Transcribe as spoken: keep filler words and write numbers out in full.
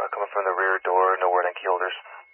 coming from the rear door, no word on key holders.